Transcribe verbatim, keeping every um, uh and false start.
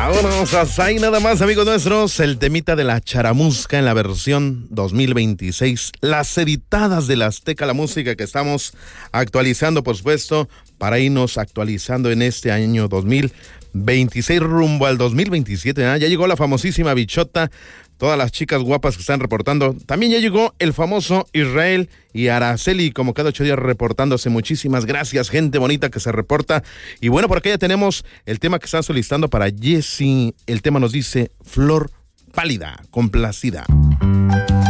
Vámonos hasta ahí nada más, amigos nuestros. El temita de la charamusca en la versión dos mil veintiséis. Las editadas de la Azteca, la música que estamos actualizando, por supuesto, para irnos actualizando en este año dos mil veintiséis rumbo al dos mil veintisiete. ¿eh? Ya llegó la famosísima Bichota. Todas las chicas guapas que están reportando. También ya llegó el famoso Israel y Araceli, como cada ocho días reportándose. Muchísimas gracias, gente bonita que se reporta. Y bueno, por acá ya tenemos el tema que están solicitando para Jessie. El tema nos dice Flor Pálida, complacida.